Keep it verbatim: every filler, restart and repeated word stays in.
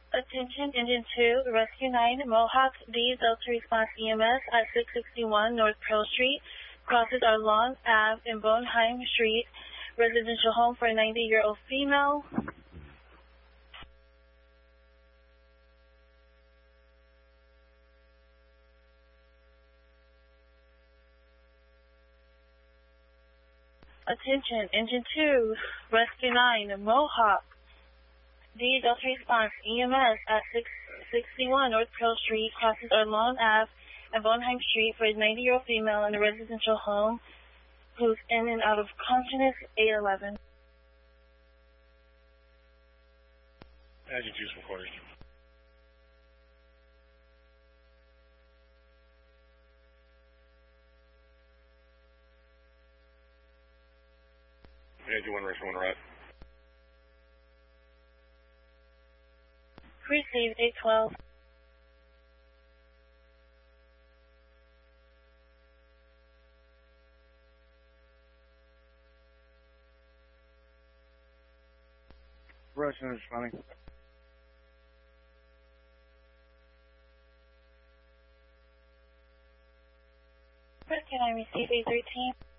Attention, Engine two, Rescue nine, Mohawk D Delta Response E M S at six sixty-one North Pearl Street, crosses our Long Ave in Bonheim Street, residential home for a ninety-year-old female. Attention, Engine two, Rescue nine, Mohawk D Delta Response E M S at six sixty-one North Pearl Street, crosses our Long Ave and Bonheim Street for a ninety-year-old female in a residential home who's in and out of consciousness, eight eleven. Agent two, some quarters. Agent one, rescue one, right. Receive eight twelve. Russian responding. Can I receive eight thirteen?